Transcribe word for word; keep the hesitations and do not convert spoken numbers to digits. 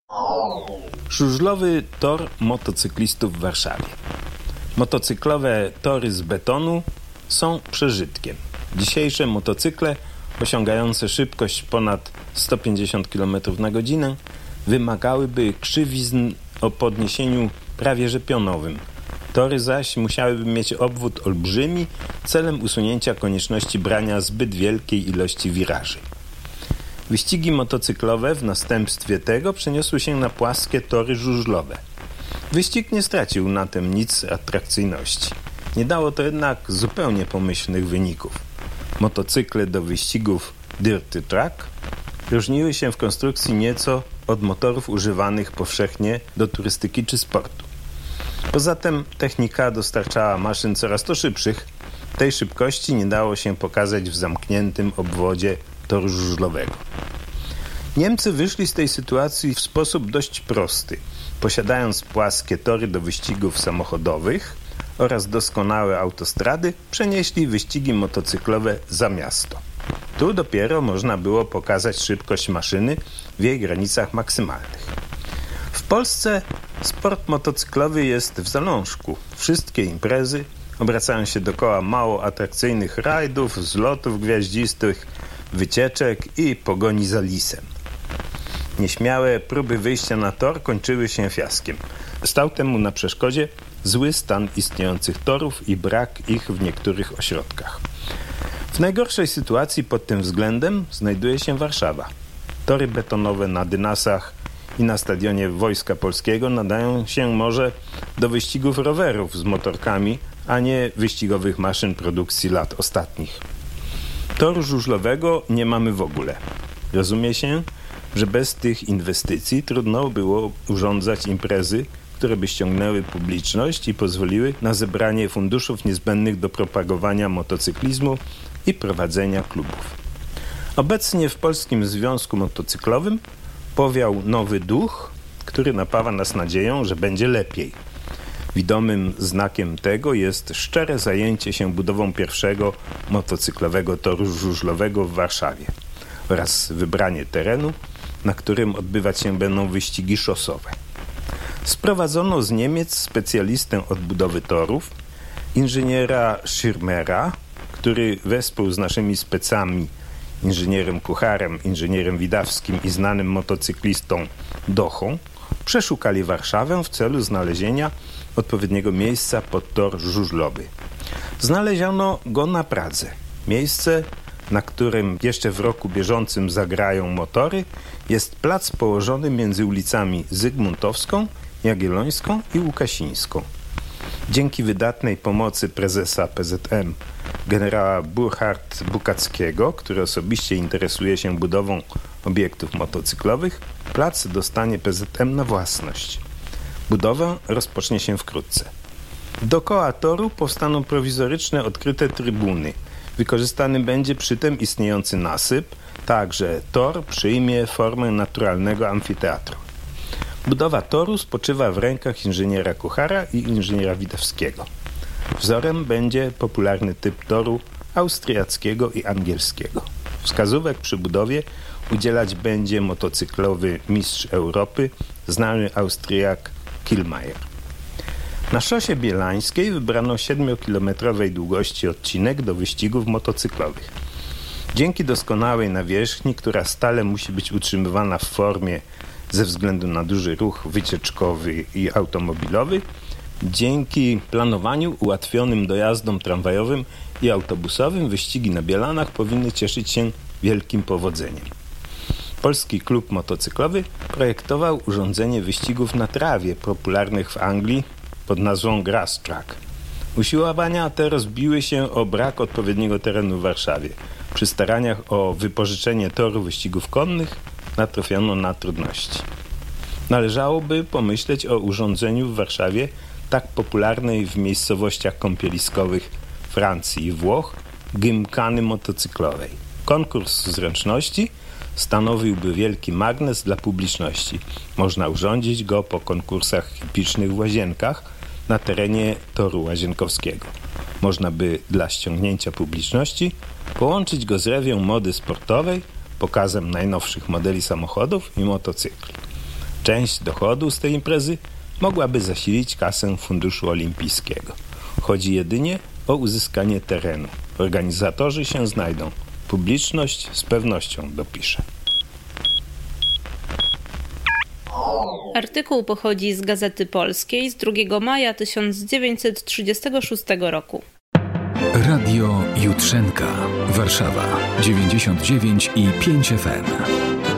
Żużlowy tor motocyklistów w Warszawie. Motocyklowe tory z betonu są przeżytkiem. Dzisiejsze motocykle osiągające szybkość ponad sto pięćdziesiąt kilometrów na godzinę wymagałyby krzywizn o podniesieniu prawie że pionowym. Tory zaś musiałyby mieć obwód olbrzymi celem usunięcia konieczności brania zbyt wielkiej ilości wiraży. Wyścigi motocyklowe w następstwie tego przeniosły się na płaskie tory żużlowe. Wyścig nie stracił na tym nic atrakcyjności. Nie dało to jednak zupełnie pomyślnych wyników. Motocykle do wyścigów Dirty Track różniły się w konstrukcji nieco od motorów używanych powszechnie do turystyki czy sportu. Poza tym technika dostarczała maszyn coraz to szybszych. Tej szybkości nie dało się pokazać w zamkniętym obwodzie toru żużlowego. Niemcy wyszli z tej sytuacji w sposób dość prosty. Posiadając płaskie tory do wyścigów samochodowych oraz doskonałe autostrady, przenieśli wyścigi motocyklowe za miasto. Tu dopiero można było pokazać szybkość maszyny w jej granicach maksymalnych. W Polsce sport motocyklowy jest w zalążku. Wszystkie imprezy obracają się dookoła mało atrakcyjnych rajdów, zlotów gwiaździstych, wycieczek i pogoni za lisem. Nieśmiałe próby wyjścia na tor kończyły się fiaskiem. Stał temu na przeszkodzie zły stan istniejących torów i brak ich w niektórych ośrodkach. W najgorszej sytuacji pod tym względem znajduje się Warszawa. Tory betonowe na Dynasach i na stadionie Wojska Polskiego nadają się może do wyścigów rowerów z motorkami, a nie wyścigowych maszyn produkcji lat ostatnich. Toru żużlowego nie mamy w ogóle. Rozumie się, że bez tych inwestycji trudno było urządzać imprezy, które by ściągnęły publiczność i pozwoliły na zebranie funduszów niezbędnych do propagowania motocyklizmu i prowadzenia klubów. Obecnie w Polskim Związku Motocyklowym powiał nowy duch, który napawa nas nadzieją, że będzie lepiej. Widomym znakiem tego jest szczere zajęcie się budową pierwszego motocyklowego toru żużlowego w Warszawie oraz wybranie terenu, na którym odbywać się będą wyścigi szosowe. Sprowadzono z Niemiec specjalistę od budowy torów, inżyniera Schirmera, który wespół z naszymi specami, inżynierem Kucharem, inżynierem Widawskim i znanym motocyklistą Dochą, przeszukali Warszawę w celu znalezienia odpowiedniego miejsca pod tor żużlowy. Znaleziono go na Pradze. Miejsce, na którym jeszcze w roku bieżącym zagrają motory, jest plac położony między ulicami Zygmuntowską, Jagiellońską i Łukasińską. Dzięki wydatnej pomocy prezesa P Z M generała Burchard Bukackiego, który osobiście interesuje się budową obiektów motocyklowych, plac dostanie P Z M na własność. Budowę rozpocznie się wkrótce. Dookoła toru powstaną prowizoryczne odkryte trybuny. Wykorzystany będzie przy tym istniejący nasyp, tak że tor przyjmie formę naturalnego amfiteatru. Budowa toru spoczywa w rękach inżyniera Kuchara i inżyniera Widawskiego. Wzorem będzie popularny typ toru austriackiego i angielskiego. Wskazówek przy budowie udzielać będzie motocyklowy mistrz Europy, znany Austriak Kielmayer. Na szosie bielańskiej wybrano siedmiokilometrowej długości odcinek do wyścigów motocyklowych. Dzięki doskonałej nawierzchni, która stale musi być utrzymywana w formie ze względu na duży ruch wycieczkowy i automobilowy, dzięki planowaniu ułatwionym dojazdom tramwajowym i autobusowym wyścigi na Bielanach powinny cieszyć się wielkim powodzeniem. Polski klub motocyklowy projektował urządzenie wyścigów na trawie popularnych w Anglii pod nazwą Grass Track. Usiłowania te rozbiły się o brak odpowiedniego terenu w Warszawie. Przy staraniach o wypożyczenie toru wyścigów konnych natrafiono na trudności. Należałoby pomyśleć o urządzeniu w Warszawie tak popularnej w miejscowościach kąpieliskowych Francji i Włoch gymkany motocyklowej. Konkurs zręczności stanowiłby wielki magnes dla publiczności. Można urządzić go po konkursach hipicznych w Łazienkach na terenie toru łazienkowskiego. Można by dla ściągnięcia publiczności połączyć go z rewią mody sportowej, pokazem najnowszych modeli samochodów i motocykli. Część dochodu z tej imprezy mogłaby zasilić kasę Funduszu Olimpijskiego. Chodzi jedynie o uzyskanie terenu. Organizatorzy się znajdą. Publiczność z pewnością dopisze. Artykuł pochodzi z Gazety Polskiej z drugiego maja tysiąc dziewięćset trzydziestego szóstego roku. Radio Jutrzenka, Warszawa, dziewięćdziesiąt dziewięć i pięć F M.